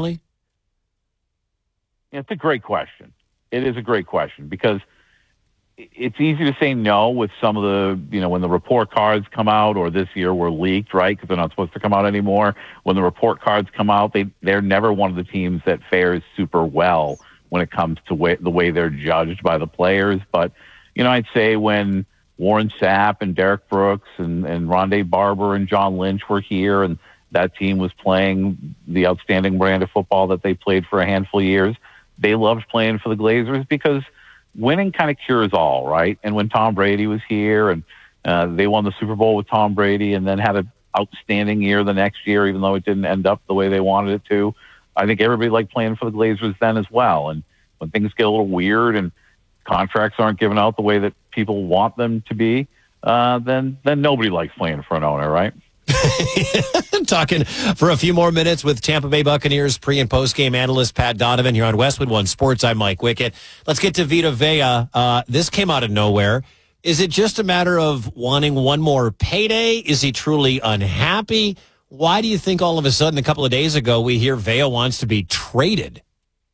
family? It's a great question. It is a great question because it's easy to say no with some of the, when the report cards come out, or this year were leaked, right? Because they're not supposed to come out anymore. When the report cards come out, they're never one of the teams that fares super well when it comes to the way they're judged by the players. But, I'd say when Warren Sapp and Derek Brooks and Rondé Barber and John Lynch were here, and that team was playing the outstanding brand of football that they played for a handful of years, they loved playing for the Glazers because winning kind of cures all, right? And when Tom Brady was here and they won the Super Bowl with Tom Brady and then had an outstanding year the next year, even though it didn't end up the way they wanted it to, I think everybody liked playing for the Glazers then as well. And when things get a little weird and contracts aren't given out the way that people want them to be, then nobody likes playing for an owner, right? Talking for a few more minutes with Tampa Bay Buccaneers pre- and post-game analyst Pat Donovan here on Westwood One Sports. I'm Mike Wickett. Let's get to Vita Vea. This came out of nowhere. Is it just a matter of wanting one more payday? Is he truly unhappy? Why do you think all of a sudden a couple of days ago we hear Vea wants to be traded?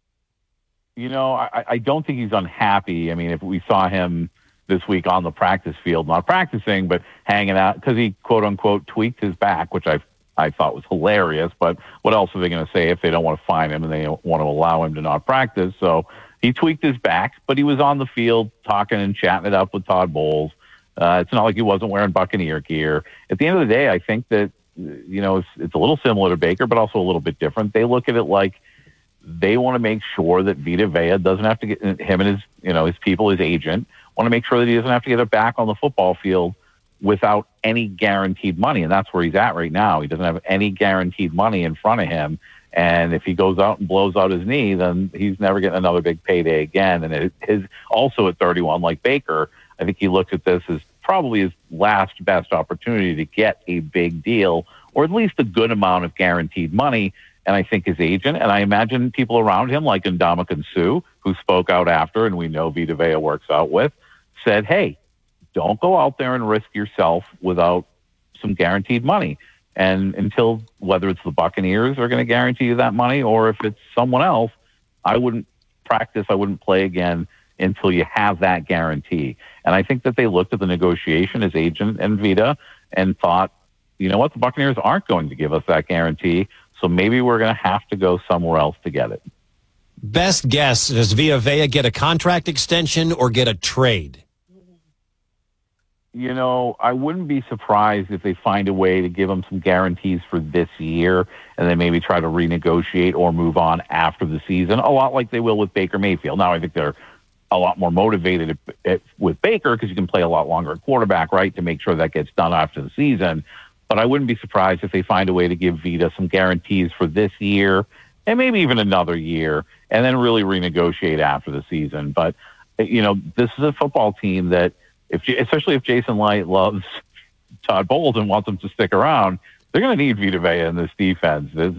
I don't think he's unhappy. I mean, if we saw him this week on the practice field, not practicing, but hanging out, because he, quote unquote, tweaked his back, which I thought was hilarious. But what else are they going to say if they don't want to fine him and they don't want to allow him to not practice? So he tweaked his back, but he was on the field talking and chatting it up with Todd Bowles. It's not like he wasn't wearing Buccaneer gear. At the end of the day, I think that, it's a little similar to Baker, but also a little bit different. They look at it like they want to make sure that Vita Vea doesn't have to get him and his people, his agent, want to make sure that he doesn't have to get it back on the football field without any guaranteed money. And that's where he's at right now. He doesn't have any guaranteed money in front of him. And if he goes out and blows out his knee, then he's never getting another big payday again. And his also at 31, like Baker, I think he looks at this as probably his last best opportunity to get a big deal, or at least a good amount of guaranteed money. And I think his agent, and I imagine people around him like Ndamukong Suh, who spoke out after, and we know Vita Vea works out with, said, hey, don't go out there and risk yourself without some guaranteed money. And until, whether it's the Buccaneers are going to guarantee you that money, or if it's someone else, I wouldn't practice, I wouldn't play again until you have that guarantee. And I think that they looked at the negotiation, his agent and Vita, and thought, you know what, the Buccaneers aren't going to give us that guarantee, so maybe we're going to have to go somewhere else to get it. Best guess, does Vita Vea get a contract extension or get a trade? I wouldn't be surprised if they find a way to give him some guarantees for this year and then maybe try to renegotiate or move on after the season, a lot like they will with Baker Mayfield. Now, I think they're a lot more motivated with Baker because you can play a lot longer at quarterback, right, to make sure that gets done after the season. But I wouldn't be surprised if they find a way to give Vita some guarantees for this year and maybe even another year and then really renegotiate after the season. But, this is a football team that, especially if Jason Light loves Todd Bowles and wants him to stick around, they're going to need Vita Vea in this defense.